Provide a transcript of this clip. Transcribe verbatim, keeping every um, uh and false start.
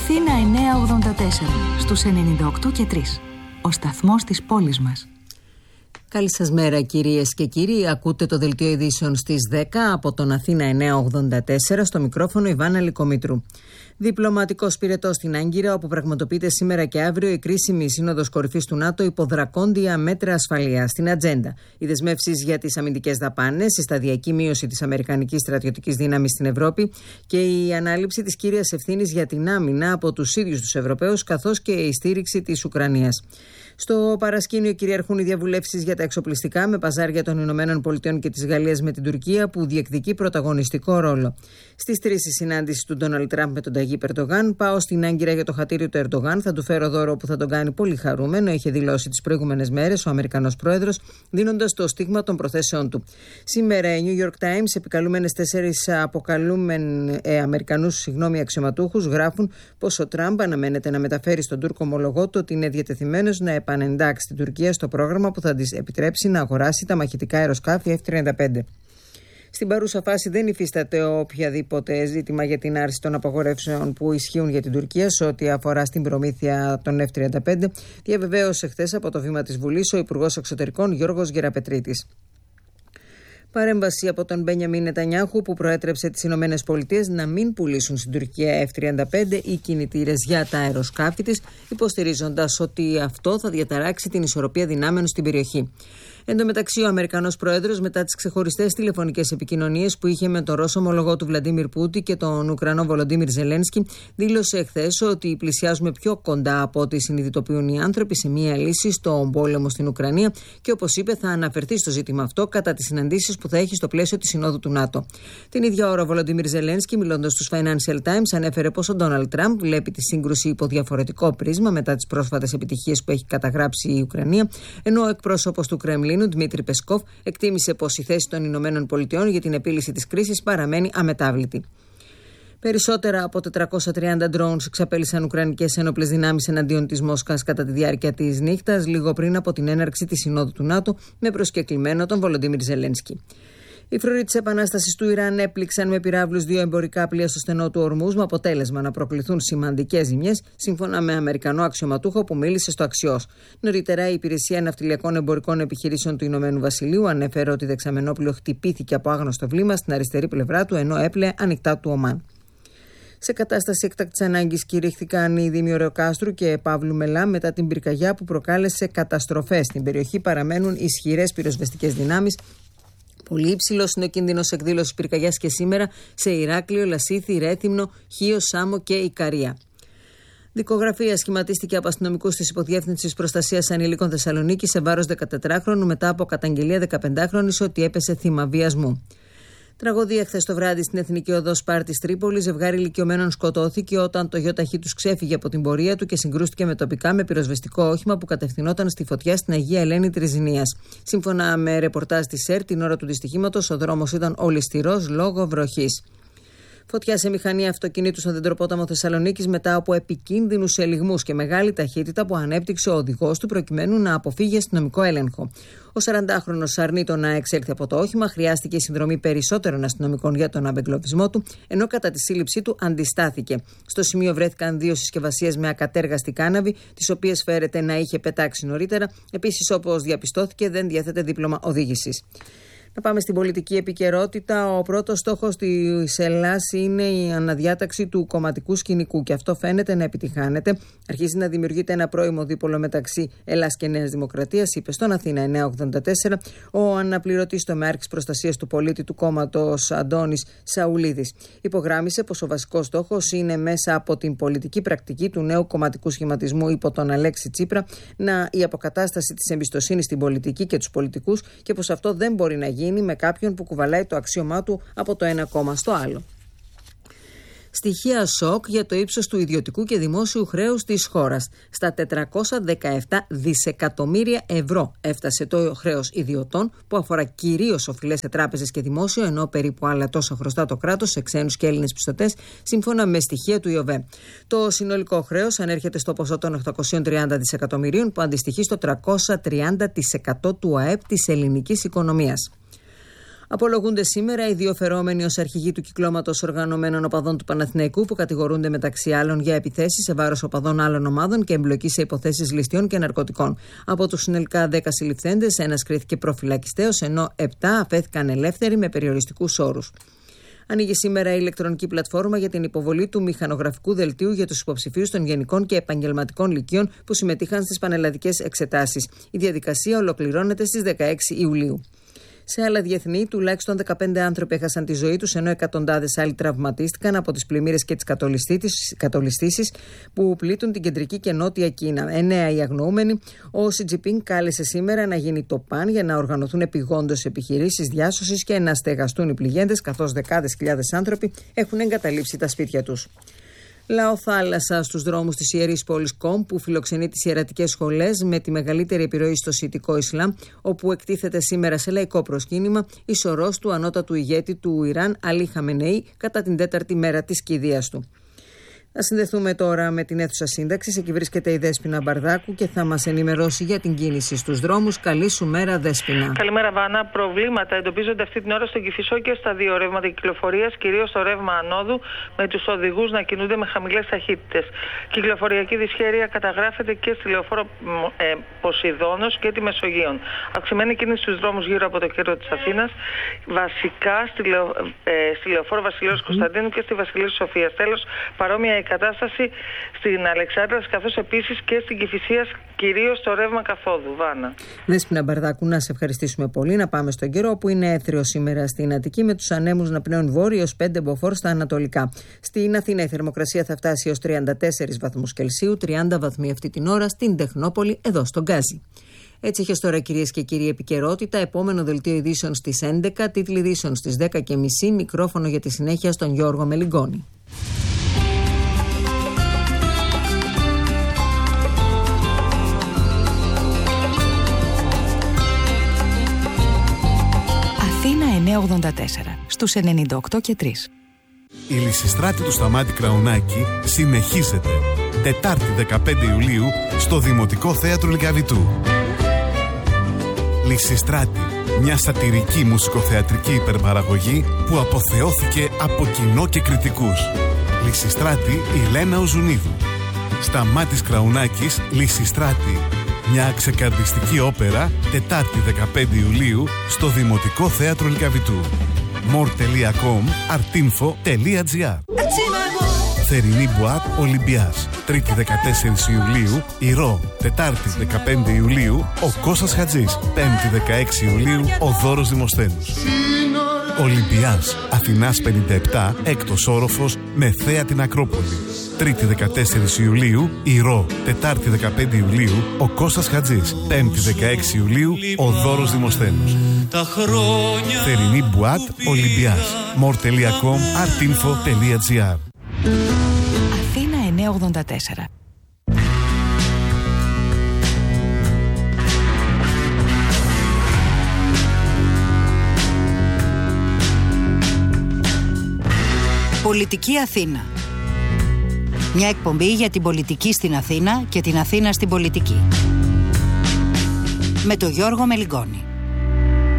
Αθήνα εννιακόσια ογδόντα τέσσερα, στους ενενήντα οκτώ και τρία. Ο σταθμός της πόλης μας. Καλή σας μέρα κυρίες και κύριοι. Ακούτε το δελτίο ειδήσεων στις δέκα από τον Αθήνα εννιακόσια ογδόντα τέσσερα, στο μικρόφωνο Ιβάνα Λικομήτρου. Διπλωματικός πυρετός στην Άγκυρα, όπου πραγματοποιείται σήμερα και αύριο η κρίσιμη σύνοδος κορυφής του ΝΑΤΟ υπό δρακόντια μέτρα ασφαλείας. Στην ατζέντα οι δεσμεύσεις για τις αμυντικές δαπάνες, η σταδιακή μείωση της αμερικανικής στρατιωτικής δύναμης στην Ευρώπη και η ανάληψη της κύριας ευθύνης για την άμυνα από τους ίδιους τους Ευρωπαίους, καθώς και η στήριξη της Ουκρανίας. Στο παρασκήνιο κυριαρχούν οι διαβουλεύσεις για τα εξοπλιστικά με παζάρια των Ηνωμένων Πολιτειών και της Γαλλίας με την Τουρκία, που διεκδικεί πρωταγωνιστικό ρόλο. Στις τρεις η συνάντηση του Ντόναλντ Τραμπ με τον Ταγίπ Ερντογάν. Πάω στην Άγκυρα για το χατήριο του Ερντογάν. Θα του φέρω δώρο που θα τον κάνει πολύ χαρούμενο, είχε δηλώσει τις προηγούμενες μέρες ο Αμερικανός πρόεδρος, δίνοντας το στίγμα των προθέσεων του. Σήμερα οι New York Times, επικαλούμενες τέσσερις αποκαλούμεν ε, Αμερικανούς συγγνώμη, αξιωματούχους, γράφουν πως ο Τραμπ αναμένεται να μεταφέρει στον Τούρκο ομολογό του ότι είναι διατεθειμένος να επανεντάξει την Τουρκία στο πρόγραμμα που θα της επιτρέψει να αγοράσει τα μαχητικά αεροσκάφη εφ τριάντα πέντε. Στην παρούσα φάση δεν υφίσταται οποιαδήποτε ζήτημα για την άρση των απαγορεύσεων που ισχύουν για την Τουρκία σε ό,τι αφορά στην προμήθεια των εφ τριάντα πέντε, διαβεβαίωσε χθες από το βήμα της Βουλής ο Υπουργός Εξωτερικών Γιώργος Γεραπετρίτης. Παρέμβαση από τον Μπένιαμιν Νετανιάχου, που προέτρεψε τις Ηνωμένες Πολιτείες να μην πουλήσουν στην Τουρκία εφ τριάντα πέντε ή κινητήρες για τα αεροσκάφη της, υποστηρίζοντας ότι αυτό θα διαταράξει την ισορροπία δυνάμεων στην περιοχή. Εν τω μεταξύ, ο Αμερικανός πρόεδρος, μετά τις ξεχωριστές τηλεφωνικές επικοινωνίες που είχε με τον Ρώσο ομολογό του Βλαντίμιρ Πούτιν και τον Ουκρανό Βολοντίμιρ Ζελένσκι, δήλωσε εχθές ότι πλησιάζουμε πιο κοντά από ό,τι συνειδητοποιούν οι άνθρωποι σε μία λύση στον πόλεμο στην Ουκρανία και, όπως είπε, θα αναφερθεί στο ζήτημα αυτό κατά τις συναντήσεις που θα έχει στο πλαίσιο της Συνόδου του ΝΑΤΟ. Την ίδια ώρα, ο Βολοντίμιρ Ζελένσκι, μιλώντας στους Financial Times, ανέφερε πως ο Ντόναλντ Τραμπ βλέπει τη σύγκρουση υπό διαφορετικό πρίσμα μετά τις πρόσφατες επιτυχίες που έχει καταγράψει η Ουκρανία, ενώ ο εκπρόσωπος του Κρεμλίνου, Δημήτρη Πεσκόφ, εκτίμησε πως η θέση των Ηνωμένων Πολιτειών για την επίλυση της κρίσης παραμένει αμετάβλητη. Περισσότερα από τετρακόσια τριάντα drones εξαπέλυσαν ουκρανικές ένοπλες δυνάμεις εναντίον της Μόσχας κατά τη διάρκεια της νύχτας, λίγο πριν από την έναρξη της Συνόδου του ΝΑΤΟ, με προσκεκλημένο τον Βολοντίμιρ Ζελένσκι. Οι φρουροί της επανάστασης του Ιράν έπληξαν με πυράβλους δύο εμπορικά πλοία στο στενό του Ορμούζ, με αποτέλεσμα να προκληθούν σημαντικές ζημιές, σύμφωνα με Αμερικανό αξιωματούχο που μίλησε στο Αξιός. Νωρίτερα, η Υπηρεσία Ναυτιλιακών Εμπορικών Επιχειρήσεων του Ηνωμένου Βασιλείου ανέφερε ότι δεξαμενόπλοιο χτυπήθηκε από άγνωστο βλήμα στην αριστερή πλευρά του, ενώ έπλεε ανοιχτά του Ομάν. Σε κατάσταση έκτακτης ανάγκης κηρύχθηκαν οι Δήμοι Ωρεοκάστρου και Παύλου Μελά μετά την πυρκαγιά που προκάλεσε καταστροφές. Στην περιοχή παραμένουν ισχυρές πυροσβεστικές δυνάμεις. Πολύ υψηλός είναι ο κίνδυνος εκδήλωσης πυρκαγιάς και σήμερα σε Ηράκλειο, Λασίθι, Ρέθυμνο, Χίο, Σάμο και Ικαρία. Δικογραφία σχηματίστηκε από αστυνομικούς της Υποδιεύθυνσης Προστασίας Ανηλίκων Θεσσαλονίκη σε βάρος δεκατετράχρονου μετά από καταγγελία δεκαπεντάχρονης ότι έπεσε θύμα βιασμού. Τραγωδία χθες το βράδυ στην Εθνική Οδό Σπάρτης Τρίπολης. Ζευγάρι ηλικιωμένων σκοτώθηκε όταν το γιοταχή τους ξέφυγε από την πορεία του και συγκρούστηκε με τοπικά με πυροσβεστικό όχημα που κατευθυνόταν στη φωτιά στην Αγία Ελένη Τριζηνίας. Σύμφωνα με ρεπορτάζ της ΕΡΤ, την ώρα του δυστυχήματος ο δρόμος ήταν ολισθηρός λόγω βροχής. Φωτιά σε μηχανή αυτοκινήτου στον Δεντροπόταμο Θεσσαλονίκης μετά από επικίνδυνους ελιγμούς και μεγάλη ταχύτητα που ανέπτυξε ο οδηγός του προκειμένου να αποφύγει αστυνομικό έλεγχο. Ο σαραντάχρονος αρνείτο να εξέλθει από το όχημα, χρειάστηκε συνδρομή περισσότερων αστυνομικών για τον απεγκλωβισμό του, ενώ κατά τη σύλληψή του αντιστάθηκε. Στο σημείο βρέθηκαν δύο συσκευασίες με ακατέργαστη κάναβη, τις οποίες φέρεται να είχε πετάξει νωρίτερα. Επίσης, όπως διαπιστώθηκε, δεν διέθετε δίπλωμα οδήγησης. Να πάμε στην πολιτική επικαιρότητα. Ο πρώτος στόχος της Ελλάδας είναι η αναδιάταξη του κομματικού σκηνικού και αυτό φαίνεται να επιτυχάνεται. Αρχίζει να δημιουργείται ένα πρώιμο δίπολο μεταξύ Ελλάδας και Νέας Δημοκρατίας, είπε στον Αθήνα εννιακόσια ογδόντα τέσσερα ο αναπληρωτής τομεάρχης προστασίας του πολίτη του κόμματος Αντώνης Σαουλίδης. Υπογράμμισε πως ο βασικός στόχος είναι μέσα από την πολιτική πρακτική του νέου κομματικού σχηματισμού υπό τον Αλέξη Τσίπρα να η αποκατάσταση της εμπιστοσύνης στην πολιτική και τους πολιτικούς και πως αυτό δεν μπορεί να γίνει γίνει με κάποιον που κουβαλάει το αξίωμά του από το ένα κόμμα στο άλλο. Στοιχεία σοκ για το ύψος του ιδιωτικού και δημόσιου χρέους της χώρας. Στα τετρακόσια δεκαεπτά δισεκατομμύρια ευρώ έφτασε το χρέος ιδιωτών, που αφορά κυρίως οφειλές σε τράπεζες και δημόσιο, ενώ περίπου άλλα τόσα χρωστά το κράτος σε ξένους και Έλληνες πιστωτές, σύμφωνα με στοιχεία του ΙΟΒΕ. Το συνολικό χρέος ανέρχεται στο ποσό των οκτακόσια τριάντα δισεκατομμυρίων, που αντιστοιχεί στο τριακόσια τριάντα τοις εκατό του ΑΕΠ της ελληνικής οικονομίας. Απολογούνται σήμερα οι δύο φερόμενοι ως αρχηγοί του κυκλώματος οργανωμένων οπαδών του Παναθηναϊκού, που κατηγορούνται μεταξύ άλλων για επιθέσεις σε βάρος οπαδών άλλων ομάδων και εμπλοκή σε υποθέσεις ληστείων και ναρκωτικών. Από τους συνολικά δέκα συλληφθέντες, ένας κρίθηκε προφυλακιστέος, ενώ επτά αφέθηκαν ελεύθεροι με περιοριστικούς όρους. Ανοίγει σήμερα η ηλεκτρονική πλατφόρμα για την υποβολή του μηχανογραφικού δελτίου για τους υποψηφίους των γενικών και επαγγελματικών λυκείων που συμμετείχαν στις πανελλαδικές εξετάσεις. Η διαδικασία ολοκληρώνεται στις δεκαέξι Ιουλίου. Σε άλλα διεθνή, τουλάχιστον δεκαπέντε άνθρωποι έχασαν τη ζωή τους, ενώ εκατοντάδες άλλοι τραυματίστηκαν από τις πλημμύρες και τις κατολιστήσεις που πλήττουν την κεντρική και νότια Κίνα. Εννέα οι αγνοούμενοι. Ο Σι Τζινπίνγκ κάλεσε σήμερα να γίνει το παν για να οργανωθούν επιγόντως επιχειρήσεις διάσωσης και να στεγαστούν οι πληγέντες, καθώς δεκάδες χιλιάδες άνθρωποι έχουν εγκαταλείψει τα σπίτια τους. Λαό θάλασσα στους δρόμους της ιερής πόλης Κομ, που φιλοξενεί τις ιερατικές σχολές με τη μεγαλύτερη επιρροή στο σιητικό Ισλάμ, όπου εκτίθεται σήμερα σε λαϊκό προσκύνημα η σωρός του ανώτατου ηγέτη του Ιράν, Αλή Χαμενεή, κατά την τέταρτη μέρα της κηδείας του. Να συνδεθούμε τώρα με την αίθουσα σύνταξης. Εκεί βρίσκεται η Δέσποινα Μπαρδάκου και θα μας ενημερώσει για την κίνηση στους δρόμους. Καλή σου μέρα, Δέσποινα. Καλημέρα, Βάνα. Προβλήματα εντοπίζονται αυτή την ώρα στον Κηφισό και στα δύο ρεύματα κυκλοφορίας, κυρίως στο ρεύμα ανόδου, με τους οδηγούς να κινούνται με χαμηλές ταχύτητες. Κυκλοφοριακή δυσχέρεια καταγράφεται και στη λεωφόρο ε, Ποσειδώνος και τη Μεσογείων. Αυξημένη κίνηση στους δρόμους γύρω από το κέντρο της Αθήνας, βασικά στη, λεω, ε, στη λεωφόρο Βασιλέως mm. Κωνσταντίνου και στη Βασιλείου Σοφίας. Τέλος, παρόμοια η κατάσταση στην Αλεξάνδρας, καθώς επίσης και στην Κηφισίας, κυρίως στο ρεύμα καθόδου. Βάνα. Δέσποινα Μπαρδάκου, να σε ευχαριστήσουμε πολύ. Να πάμε στον καιρό, που είναι έθριο σήμερα στην Αττική, με τους ανέμους να πνέουν βόρειο ως πέντε μποφόρ στα ανατολικά. Στην Αθήνα η θερμοκρασία θα φτάσει ως τριάντα τέσσερις βαθμούς Κελσίου, τριάντα βαθμοί αυτή την ώρα στην Τεχνόπολη, εδώ στον Γκάζι. Έτσι είχε τώρα, κυρίες και κύριοι, επικαιρότητα. Επόμενο δελτίο ειδήσεων στις έντεκα, τίτλοι ειδήσεων στις δέκα και μισή, μικρόφωνο για τη συνέχεια στον Γιώργο Μελιγκόνη. Αθήνα εννιακόσια ογδόντα τέσσερα, στους ενενήντα οκτώ και τρία. Η Λυσιστράτη του Σταμάτη Κραουνάκη συνεχίζεται. Τετάρτη δεκαπέντε Ιουλίου στο Δημοτικό Θέατρο Λυκαβητού. Λυσιστράτη, μια σατιρική μουσικοθεατρική υπερπαραγωγή που αποθεώθηκε από κοινό και κριτικούς. Λυσιστράτη η Λένα Οζουνίδου. Σταμάτης Κραουνάκης, Λυσιστράτη. Μια ξεκαρδιστική όπερα, Τετάρτη δεκαπέντε Ιουλίου στο Δημοτικό Θέατρο Λυκαβητού. more τελεία com, artinfo τελεία gr. Θερινή Μπουάτ Ολυμπιάς. Τρίτη δεκατέσσερις Ιουλίου, Ηρώ. Τετάρτη δεκαπέντε Ιουλίου, ο Κώστας Χατζής. Πέμπτη δεκαέξι Ιουλίου, ο Δώρος Δημοσθένους. Ολυμπιάς, Αθηνάς πενήντα επτά, έκτος όροφος, με θέα την Ακρόπολη. Τρίτη δεκατέσσερις Ιουλίου, Ηρώ. Τετάρτη δεκαπέντε Ιουλίου, ο Κώστας Χατζής. Πέμπτη δεκαέξι Ιουλίου, ο Δώρος Δημοσθένους. Θερινή Μπουάτ Ολυμπιάς. more τελεία com, artinfo τελεία gr. Αθήνα εννιακόσια ογδόντα τέσσερα. Πολιτική Αθήνα. Μια εκπομπή για την πολιτική στην Αθήνα και την Αθήνα στην πολιτική. Με τον Γιώργο Μελιγκόνη.